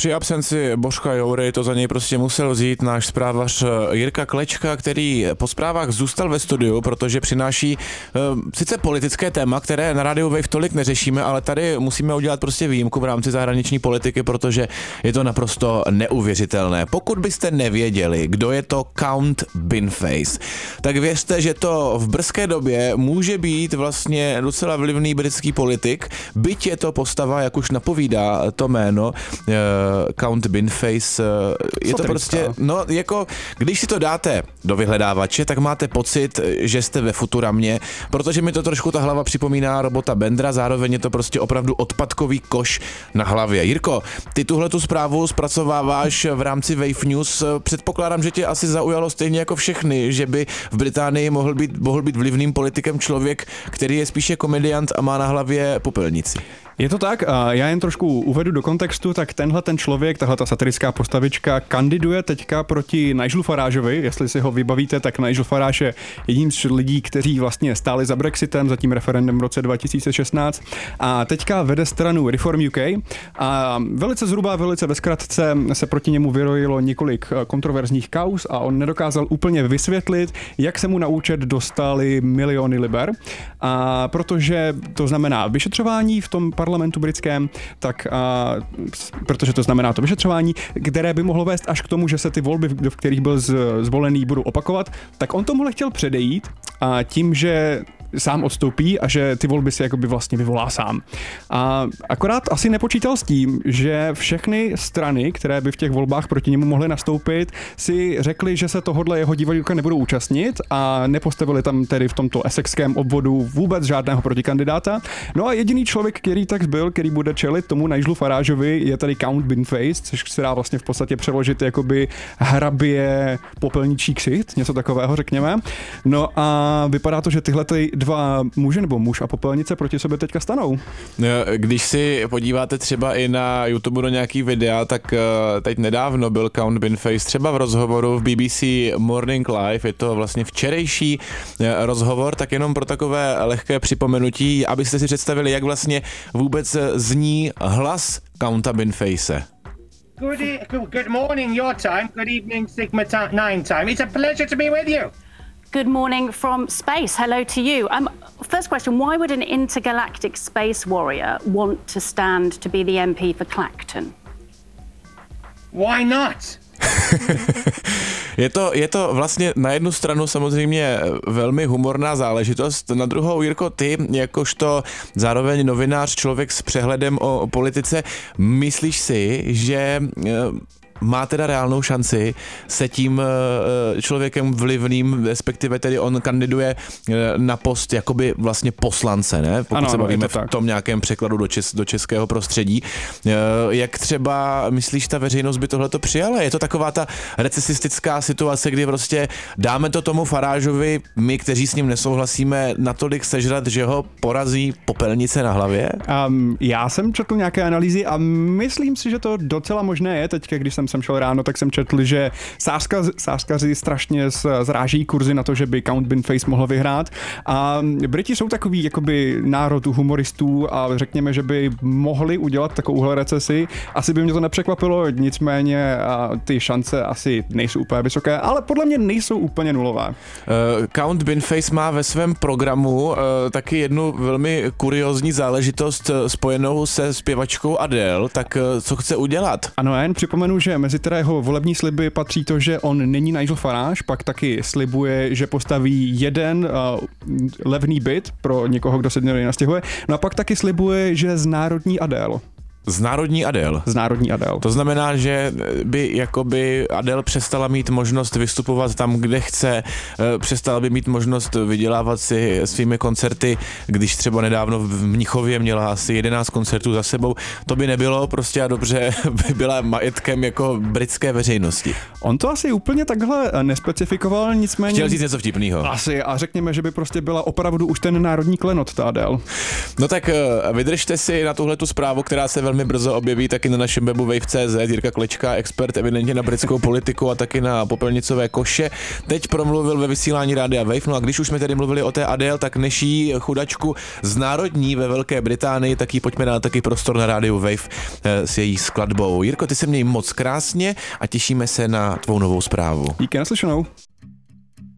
Při absenci Božka Joury to za něj prostě musel vzít náš zprávař Jirka Klečka, který po zprávách zůstal ve studiu, protože přináší sice politické téma, které na Radio Wave tolik neřešíme, ale tady musíme udělat prostě výjimku v rámci zahraniční politiky, protože je to naprosto neuvěřitelné. Pokud byste nevěděli, kdo je to Count Binface, tak věřte, že to v brzké době může být vlastně docela vlivný britský politik, byť je to postava, jak už napovídá to jméno, Count Binface, je to prostě, no jako, když si to dáte do vyhledávače, tak máte pocit, že jste ve Futuramě, protože mi to trošku ta hlava připomíná robota Bendra, zároveň je to prostě opravdu odpadkový koš na hlavě. Jirko, ty tuhletu zprávu zpracováváš v rámci Wave News, předpokládám, že tě asi zaujalo stejně jako všechny, že by v Británii mohl být vlivným politikem člověk, který je spíše komediant a má na hlavě popelnici. Je to tak, já jen trošku uvedu do kontextu, tak tenhle ten člověk, tahle ta satirická postavička kandiduje teďka proti Nigellu Farageovi, jestli si ho vybavíte, tak Nigel Farage je jedním z lidí, kteří vlastně stáli za Brexitem, za tím referendem v roce 2016 a teďka vede stranu Reform UK a velice ve zkratce se proti němu vyrojilo několik kontroverzních kauz a on nedokázal úplně vysvětlit, jak se mu na účet dostaly miliony liber, a protože to znamená vyšetřování v tom parlamentu britském, tak protože to znamená to vyšetřování, které by mohlo vést až k tomu, že se ty volby, v kterých byl zvolený, budou opakovat, tak on tomuhle chtěl předejít a tím, že sám odstoupí a že ty volby si jakoby vlastně vyvolá sám. A akorát asi nepočítal s tím, že všechny strany, které by v těch volbách proti němu mohly nastoupit, si řekli, že se tohodle jeho divadílka nebudou účastnit a nepostavili tam tedy v tomto essexském obvodu vůbec žádného protikandidáta. No a jediný člověk, který tak byl, který bude čelit tomu Nigelu Farageovi, je tady Count Binface, což se dá vlastně v podstatě přeložit jakoby hrabě popelničí ksicht, něco takového řekněme. No a vypadá to, že tyhle dva muži nebo muž a popelnice proti sobě teďka stanou. Když si podíváte třeba i na YouTube do nějaký videa, tak teď nedávno byl Count Binface třeba v rozhovoru v BBC Morning Live, je to vlastně včerejší rozhovor, tak jenom pro takové lehké připomenutí, abyste si představili, jak vlastně vůbec zní hlas Counta Binface. Good morning your time, good evening Sigma 9 time. It's a pleasure to be with you. Good morning from space. Hello to you. First question, why would an intergalactic space warrior want to stand to be the MP for Clacton? Why not? Je to vlastně na jednu stranu samozřejmě velmi humorná záležitost, na druhou, Jirko, ty, jakožto zároveň novinář, člověk s přehledem o politice, myslíš si, že má teda reálnou šanci se tím člověkem vlivným, respektive tedy on kandiduje na post jakoby vlastně poslance, ne? Pokud se bavíme v tom nějakém překladu do českého prostředí. Jak třeba, myslíš, ta veřejnost by tohleto přijala? Je to taková ta recesistická situace, kdy prostě dáme to tomu Farageovi, my, kteří s ním nesouhlasíme, natolik sežrat, že ho porazí popelnice na hlavě? Já jsem četl nějaké analýzy a myslím si, že to docela možné je. Teďka, když jsem šel ráno, tak jsem četl, že sázkaři strašně zráží kurzy na to, že by Count Binface mohl vyhrát. A Briti jsou takový jakoby národ humoristů a řekněme, že by mohli udělat takovouhle recesi. Asi by mě to nepřekvapilo, nicméně ty šance asi nejsou úplně vysoké, ale podle mě nejsou úplně nulové. Count Binface má ve svém programu taky jednu velmi kuriózní záležitost spojenou se zpěvačkou Adele, tak co chce udělat? Ano, já jen připomenu, že mezi teda jeho volební sliby patří to, že on není Nigel Farage, pak taky slibuje, že postaví jeden levný byt pro někoho, kdo se nastěhuje, no a pak taky slibuje, že znárodní Adele. Znárodní Adele. Znárodní Adele. To znamená, že by jakoby Adele přestala mít možnost vystupovat tam, kde chce, přestala by mít možnost vydělávat si svými koncerty, když třeba nedávno v Mnichově měla asi 11 koncertů za sebou. To by nebylo prostě a dobře by byla majetkem jako britské veřejnosti. On to asi úplně takhle nespecifikoval, nicméně... Chtěl říct něco vtipného. Asi a řekněme, že by prostě byla opravdu už ten národní klenot, ta Adele. No tak vydržte si na tuhletu zprávu, která se velmi velmi brzo objeví taky na našem webu wave.cz. Jirka Klečka, expert evidentně na britskou politiku a taky na popelnicové koše. Teď promluvil ve vysílání Rádia Wave. No a když už jsme tedy mluvili o té Adele, tak než chudačku znárodní ve Velké Británii, tak jí pojďme dát taky prostor na Rádiu Wave s její skladbou. Jirko, ty se měj moc krásně a těšíme se na tvou novou zprávu. Díky, naslyšenou.